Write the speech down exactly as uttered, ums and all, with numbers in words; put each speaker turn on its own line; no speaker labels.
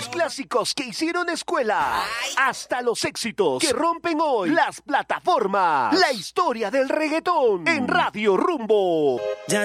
los clásicos que hicieron escuela hasta los éxitos que rompen hoy las plataformas. La historia del reggaetón en Radio Rumbo.